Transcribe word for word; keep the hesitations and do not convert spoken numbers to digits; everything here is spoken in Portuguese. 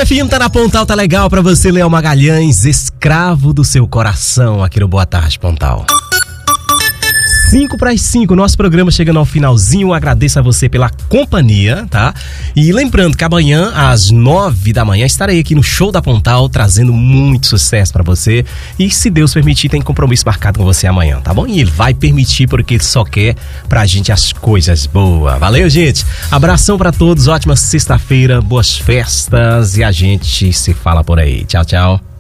F M tá na Pontal, tá legal pra você, Léo Magalhães, escravo do seu coração, aqui no Boa Tarde Pontal. cinco para as cinco, nosso programa chegando ao finalzinho. Agradeço a você pela companhia, tá? E lembrando que amanhã, às nove da manhã, estarei aqui no Show da Pontal, trazendo muito sucesso pra você. E se Deus permitir, tem compromisso marcado com você amanhã, tá bom? E Ele vai permitir porque Ele só quer pra gente as coisas boas. Valeu, gente? Abração pra todos, ótima sexta-feira, boas festas e a gente se fala por aí. Tchau, tchau.